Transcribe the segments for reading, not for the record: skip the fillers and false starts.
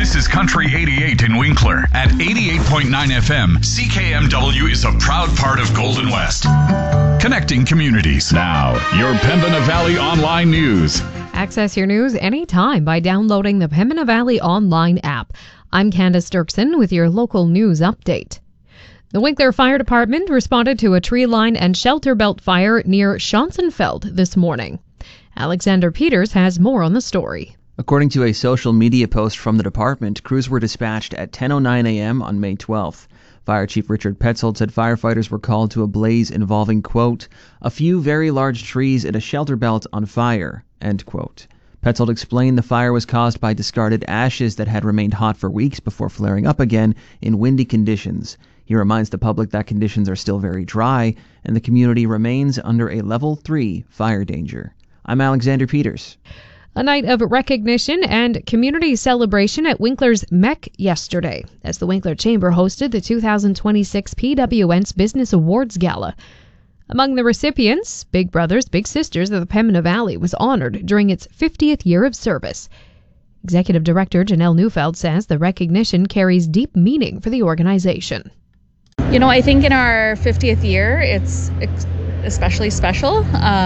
This is Country 88 in Winkler. At 88.9 FM, CKMW is a proud part of Golden West. Connecting communities. Now, your Pembina Valley Online News. Access your news anytime by downloading the Pembina Valley Online app. I'm Candace Dirksen with your local news update. The Winkler Fire Department responded to a tree line and shelter belt fire near Schonsenfeld this morning. Alexander Peters has more on the story. According to a social media post from the department, crews were dispatched at 10:09 a.m. on May 12th. Fire Chief Richard Petzold said firefighters were called to a blaze involving, quote, a few very large trees in a shelter belt on fire, end quote. Petzold explained the fire was caused by discarded ashes that had remained hot for weeks before flaring up again in windy conditions. He reminds the public that conditions are still very dry and the community remains under a level 3 fire danger. I'm Alexander Peters. A night of recognition and community celebration at Winkler's MEC yesterday, as the Winkler Chamber hosted the 2026 PWN's Business Awards Gala. Among the recipients, Big Brothers Big Sisters of the Pembina Valley was honored during its 50th year of service. Executive Director Janelle Neufeld says the recognition carries deep meaning for the organization. You know, I think in our 50th year, it's especially special,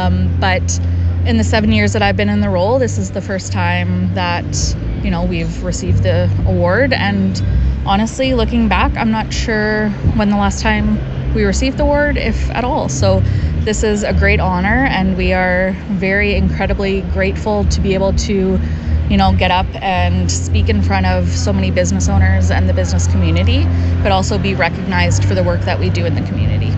but in the 7 years that I've been in the role, this is the first time that, we've received the award. And honestly, looking back, I'm not sure when the last time we received the award, if at all. So this is a great honor, and we are very incredibly grateful to be able to, get up and speak in front of so many business owners and the business community, but also be recognized for the work that we do in the community.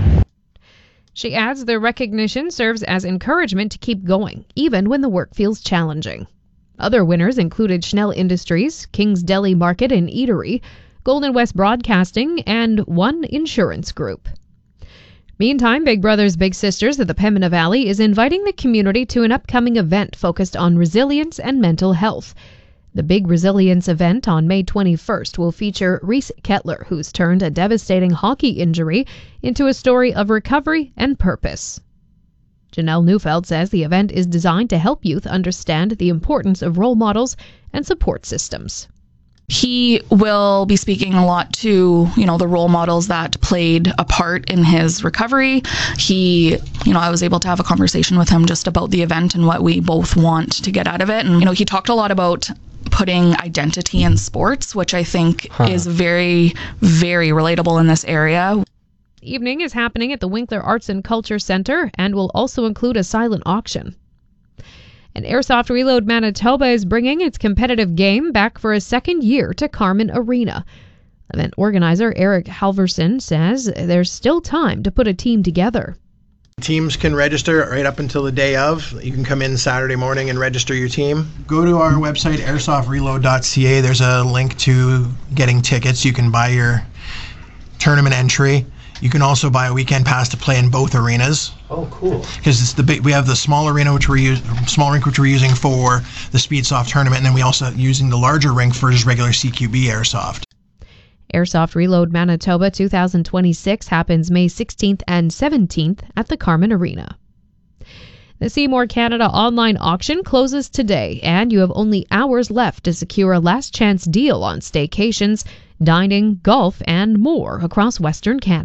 She adds the recognition serves as encouragement to keep going, even when the work feels challenging. Other winners included Schnell Industries, King's Deli Market and Eatery, Golden West Broadcasting, and One Insurance Group. Meantime, Big Brothers Big Sisters of the Pembina Valley is inviting the community to an upcoming event focused on resilience and mental health. The Big Resilience event on May 21st will feature Reese Kettler, who's turned a devastating hockey injury into a story of recovery and purpose. Janelle Neufeld says the event is designed to help youth understand the importance of role models and support systems. He will be speaking a lot to, the role models that played a part in his recovery. I was able to have a conversation with him just about the event and what we both want to get out of it. And, he talked a lot about putting identity in sports, which I think is very, very relatable in this area. The evening is happening at the Winkler Arts and Culture Centre and will also include a silent auction. And Airsoft Reload Manitoba is bringing its competitive game back for a second year to Carman Arena. Event organizer Eric Halverson says there's still time to put a team together. Teams can register right up until the day of. You can come in Saturday morning and register your team. Go to our website, airsofreload.ca. There's a link to getting tickets. You can buy your tournament entry. You can also buy a weekend pass to play in both arenas. Oh, cool! Because it's we have the small arena which we're using for the Speedsoft tournament, and then we also using the larger rink for just regular CQB airsoft. Airsoft Reload Manitoba 2026 happens May 16th and 17th at the Carman Arena. The Seymour Canada online auction closes today, and you have only hours left to secure a last chance deal on staycations, dining, golf, and more across Western Canada.